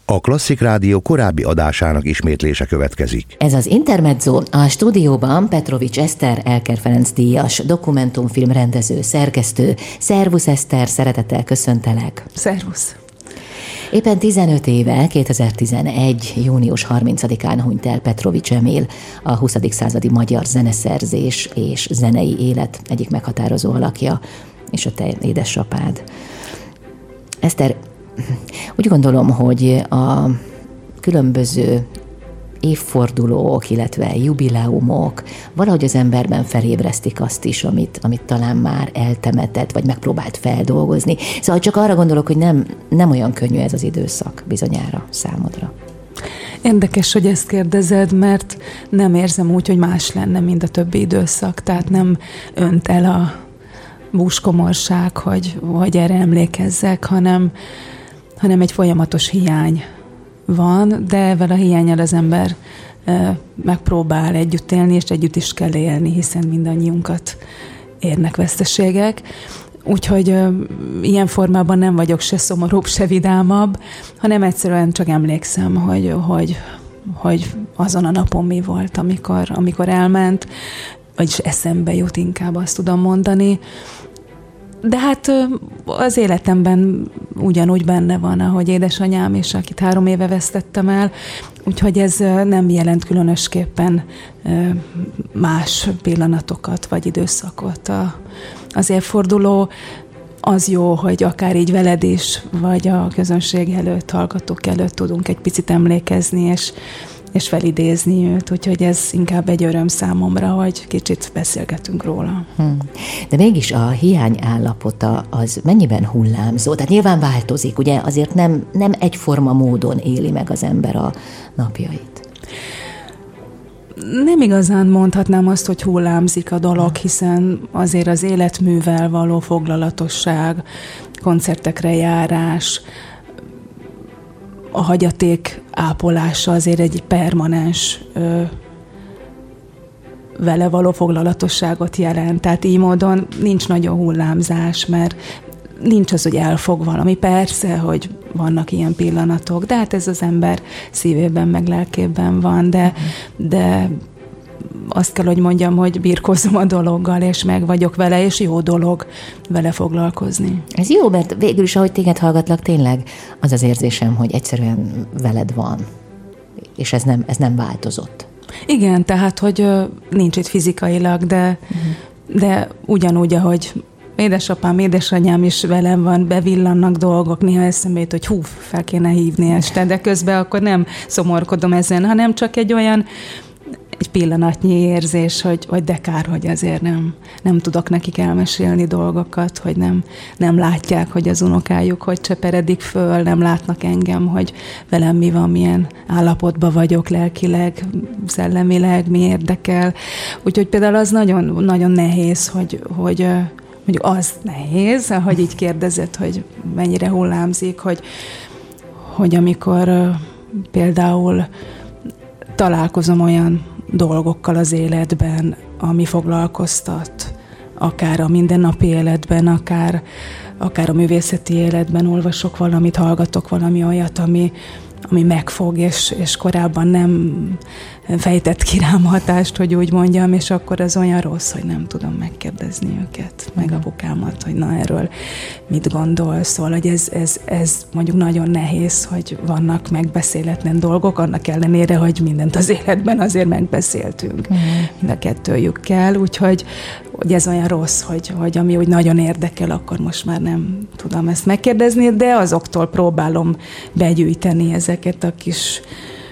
A Klasszik Rádió korábbi adásának ismétlése következik. Ez az Intermezzo, a stúdióban Petrovics Eszter, Elker Ferenc díjas, dokumentumfilm rendező, szerkesztő. Szervusz Eszter, szeretettel köszöntelek. Szervusz. Éppen 15 éve, 2011. június 30-án hunyt el Petrovics Emil, a 20. századi magyar zeneszerzés és zenei élet egyik meghatározó alakja, és a te édesapád. Eszter, úgy gondolom, hogy a különböző évfordulók, illetve jubileumok valahogy az emberben felébresztik azt is, amit talán már eltemetett, vagy megpróbált feldolgozni. Szóval csak arra gondolok, hogy nem olyan könnyű ez az időszak bizonyára számodra. Érdekes, hogy ezt kérdezed, mert nem érzem úgy, hogy más lenne, mint a többi időszak. Tehát nem önt el a búskomorság, hogy erre emlékezzek, hanem egy folyamatos hiány van, de ezzel a hiánnyal az ember megpróbál együtt élni, és együtt is kell élni, hiszen mindannyiunkat érnek veszteségek. Úgyhogy ilyen formában nem vagyok se szomorúbb, se vidámabb, hanem egyszerűen csak emlékszem, hogy azon a napon mi volt, amikor elment, vagyis eszembe jut, inkább azt tudom mondani. De hát az életemben ugyanúgy benne van, ahogy édesanyám is, akit 3 éve vesztettem el, úgyhogy ez nem jelent különösképpen más pillanatokat vagy időszakot. Az évforduló az jó, hogy akár így veled is, vagy a közönség előtt, hallgatók előtt tudunk egy picit emlékezni, és felidézni őt, úgyhogy ez inkább egy öröm számomra, hogy kicsit beszélgetünk róla. De mégis a hiány állapota az mennyiben hullámzó? Tehát nyilván változik, ugye azért nem egyforma módon éli meg az ember a napjait. Nem igazán mondhatnám azt, hogy hullámzik a dolog, hiszen azért az életművel való foglalatosság, koncertekre járás, a hagyaték ápolása azért egy permanens vele való foglalatosságot jelent. Tehát így módon nincs nagyon hullámzás, mert nincs az, hogy elfog valami. Persze, hogy vannak ilyen pillanatok, de hát ez az ember szívében meg lelkében van, de azt kell, hogy mondjam, hogy birkózom a dologgal, és meg vagyok vele, és jó dolog vele foglalkozni. Ez jó, mert végül is, ahogy téged hallgatlak, tényleg az az érzésem, hogy egyszerűen veled van, és ez nem változott. Igen, tehát, hogy nincs itt fizikailag, de ugyanúgy, ahogy édesapám, édesanyám is velem van, bevillannak dolgok, néha eszembe jut, hogy fel kéne hívni este, de közben akkor nem szomorkodom ezen, hanem csak egy pillanatnyi érzés, hogy de kár, hogy azért nem tudok nekik elmesélni dolgokat, hogy nem látják, hogy az unokájuk hogy cseperedik föl, nem látnak engem, hogy velem mi van, milyen állapotban vagyok lelkileg, szellemileg, mi érdekel. Úgyhogy például az nagyon, nagyon nehéz, hogy mondjuk az nehéz, ahogy így kérdezed, hogy mennyire hullámzik, hogy amikor például találkozom olyan dolgokkal az életben, ami foglalkoztat, akár a mindennapi életben, akár a művészeti életben olvasok valamit, hallgatok valami olyat, ami megfog, és korábban nem fejtett ki rám hatást, hogy úgy mondjam, és akkor az olyan rossz, hogy nem tudom megkérdezni őket, meg apukámat, hogy na erről mit gondol. Szóval, hogy ez mondjuk nagyon nehéz, hogy vannak megbeszéletlen dolgok, annak ellenére, hogy mindent az életben azért megbeszéltünk mind a kettőjükkel, úgyhogy ez olyan rossz, hogy ami úgy nagyon érdekel, akkor most már nem tudom ezt megkérdezni, de azoktól próbálom begyűjteni ezeket a kis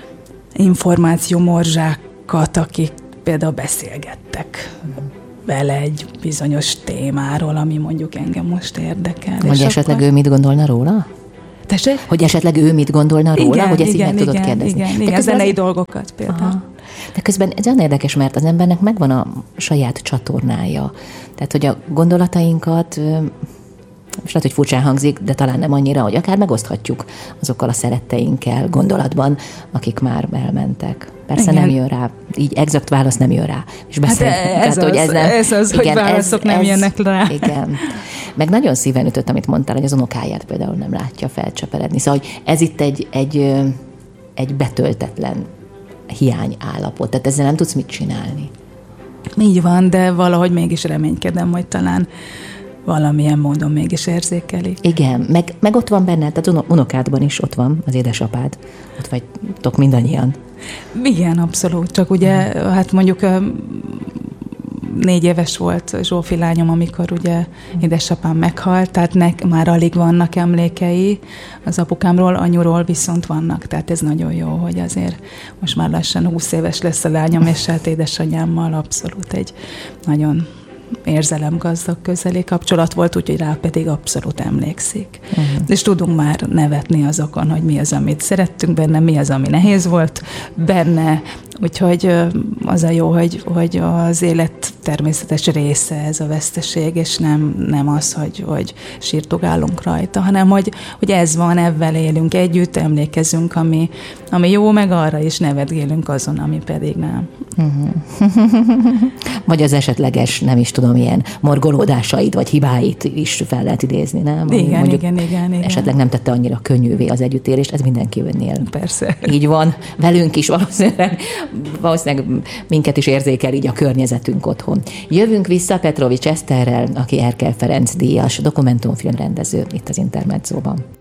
információmorzsákat, akik például beszélgettek vele egy bizonyos témáról, ami mondjuk engem most érdekel. Hogy esetleg ő mit gondolna róla? Tessék? Hogy esetleg ő mit gondolna róla, igen, hogy ezt így meg tudod igen, kérdezni. Igen, zenei dolgokat például. Aha. De közben ez olyan érdekes, mert az embernek megvan a saját csatornája. Tehát, hogy a gondolatainkat És lehet, hogy furcsán hangzik, de talán nem annyira, hogy akár megoszthatjuk azokkal a szeretteinkkel gondolatban, akik már elmentek. Persze igen. Nem jön rá, így exakt válasz nem jön rá. És ez az, hogy válaszok nem jönnek rá. Igen. Meg nagyon szíven ütött, amit mondtál, hogy az unokáját például nem látja felcseperedni. Szóval, hogy ez itt egy betöltetlen hiányállapot. Tehát ezzel nem tudsz mit csinálni. Így van, de valahogy mégis reménykedem, hogy talán valamilyen módon mégis érzékeli. Igen, meg ott van benne, tehát unokádban is ott van az édesapád. Ott vagytok mindannyian. Igen, abszolút. Csak ugye, hát mondjuk 4 éves volt Zsófi lányom, amikor ugye édesapám meghalt, tehát már alig vannak emlékei az apukámról, anyuról viszont vannak, tehát ez nagyon jó, hogy azért most már lassan 20 éves lesz a lányom, és hát édesanyámmal abszolút egy nagyon érzelemgazdag közeli kapcsolat volt, úgyhogy rá pedig abszolút emlékszik. És tudunk már nevetni azokon, hogy mi az, amit szerettünk benne, mi az, ami nehéz volt benne, úgyhogy az a jó, hogy az élet természetes része ez a veszteség, és nem az, hogy sírtogálunk rajta, hanem hogy ez van, ebben élünk együtt, emlékezünk, ami jó, meg arra is nevetgélünk azon, ami pedig nem. Vagy az esetleges, nem is tudom, ilyen morgolódásaid, vagy hibáit is fel lehet idézni, nem? Igen. Esetleg nem tette annyira könnyűvé az együttélést, ez mindenkinél. Persze. Így van, velünk is valószínűleg minket is érzékel így a környezetünk otthon. Jövünk vissza Petrovics Eszterrel, aki Erkel Ferenc díjas dokumentumfilmrendező itt az Intermedzóban.